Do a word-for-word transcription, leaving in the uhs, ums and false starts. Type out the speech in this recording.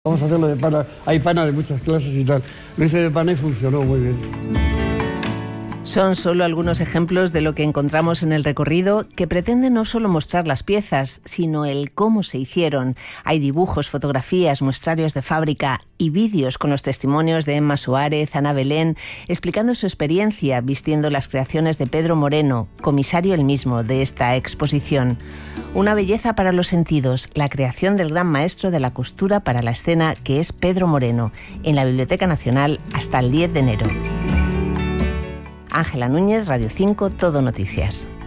Vamos a hacerlo de pana. Hay pana de muchas clases y tal. Lo hice de pana y funcionó muy bien. Son solo algunos ejemplos de lo que encontramos en el recorrido, que pretende no solo mostrar las piezas, sino el cómo se hicieron. Hay dibujos, fotografías, muestrarios de fábrica y vídeos con los testimonios de Emma Suárez, Ana Belén, explicando su experiencia vistiendo las creaciones de Pedro Moreno, comisario el mismo de esta exposición. Una belleza para los sentidos, la creación del gran maestro de la costura para la escena, que es Pedro Moreno, en la Biblioteca Nacional hasta el diez de enero. Ángela Núñez, Radio cinco, Todo Noticias.